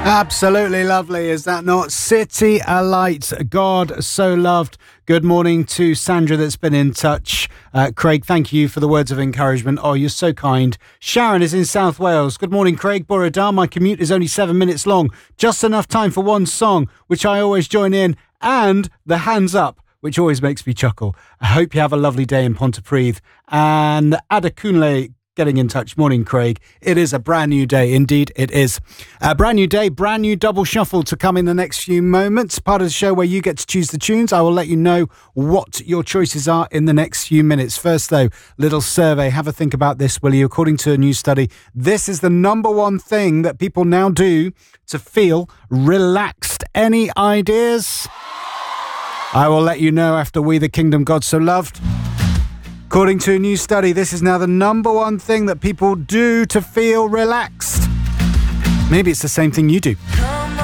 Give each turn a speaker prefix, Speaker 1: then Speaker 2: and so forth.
Speaker 1: Absolutely lovely, is that not? City Alight, God So Loved. Good morning to Sandra that's been in touch. Craig, thank you for the words of encouragement. Oh, you're so kind. Sharon is in South Wales. Good morning, Craig. Borodar, my commute is only 7 minutes long. Just enough time for one song, which I always join in, and the hands up, which always makes me chuckle. I hope you have a lovely day in Pontypridd. And Ada Kunle getting in touch. Morning, Craig. It is a brand new day. Indeed, it is. A brand new day, brand new double shuffle to come in the next few moments. Part of the show where you get to choose the tunes. I will let you know what your choices are in the next few minutes. First, though, little survey. Have a think about this, will you? According to a new study, this is the number one thing that people now do to feel relaxed. Any ideas? I will let you know after We the Kingdom God So Loved. According to a new study, this is now the number one thing that people do to feel relaxed. Maybe it's the same thing you do.